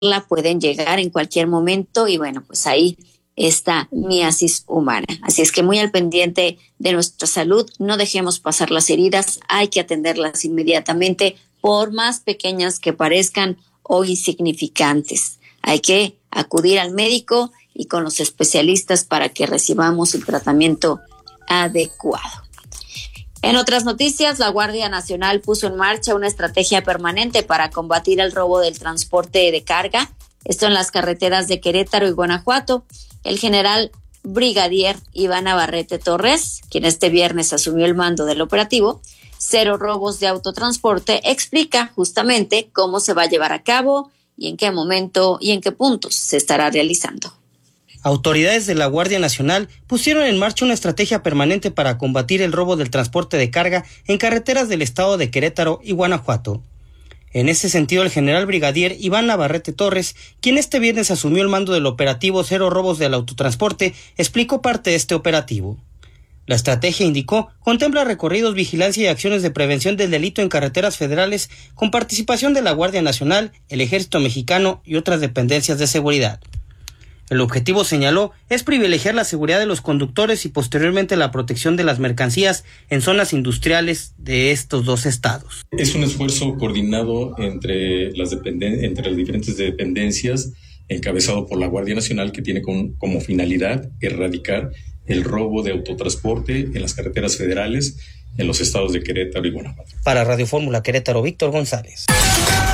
pueden llegar en cualquier momento y bueno, pues ahí está miasis humana. Así es que muy al pendiente de nuestra salud, no dejemos pasar las heridas, hay que atenderlas inmediatamente, por más pequeñas que parezcan o insignificantes. Hay que acudir al médico y con los especialistas para que recibamos el tratamiento adecuado. En otras noticias, la Guardia Nacional puso en marcha una estrategia permanente para combatir el robo del transporte de carga, esto en las carreteras de Querétaro y Guanajuato. El general brigadier Iván Navarrete Torres, quien este viernes asumió el mando del operativo Cero Robos de Autotransporte, explica justamente cómo se va a llevar a cabo y en qué momento y en qué puntos se estará realizando. Autoridades de la Guardia Nacional pusieron en marcha una estrategia permanente para combatir el robo del transporte de carga en carreteras del estado de Querétaro y Guanajuato. En ese sentido, el general brigadier Iván Navarrete Torres, quien este viernes asumió el mando del operativo Cero Robos del Autotransporte, explicó parte de este operativo. La estrategia, indicó, contempla recorridos, vigilancia y acciones de prevención del delito en carreteras federales con participación de la Guardia Nacional, el Ejército Mexicano y otras dependencias de seguridad. El objetivo, señaló, es privilegiar la seguridad de los conductores y posteriormente la protección de las mercancías en zonas industriales de estos dos estados. Es un esfuerzo coordinado entre las diferentes dependencias, encabezado por la Guardia Nacional, que tiene como finalidad erradicar el robo de autotransporte en las carreteras federales en los estados de Querétaro y Guanajuato. Para Radio Fórmula Querétaro, Víctor González.